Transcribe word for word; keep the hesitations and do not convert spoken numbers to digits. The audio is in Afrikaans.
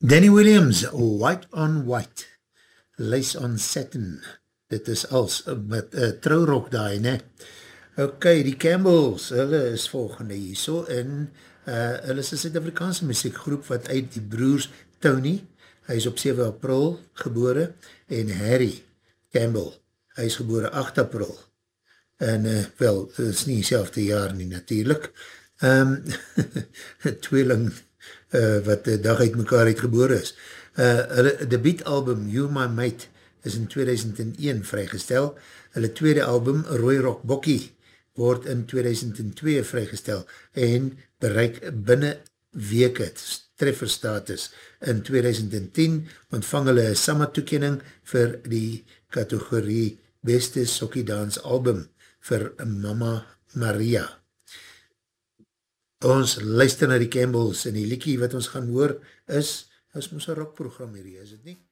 Danny Williams, White on White, Lace on Satin, dit is als met uh, trouwrok daai, ne? Ok, die Campbells, hulle is volgende hierso, en uh, hulle is een Suid-Afrikaanse muziekgroep wat uit die broers Tony, hy is op sewe april gebore, en Harry Campbell, hy is gebore agt april, en uh, wel, dit is nie selfde jaar nie natuurlijk, um, tweeling, Uh, wat de dag uit mekaar uit gebore is. Uh, hulle debuutalbum You My Mate is in tweeduisend een vrygestel. Hulle tweede album Rooi Rock Bokkie word in tweeduisend twee vrygestel en bereik binnen weke trefferstatus. In tweeduisend tien ontvang hulle een SAMA toekening vir die kategorie Beste Sokkie Dance Album vir Mama Maria. Ons luister na die Campbells en die liekie wat ons gaan hoor is, is ons een rockprogram hierdie, is het nie?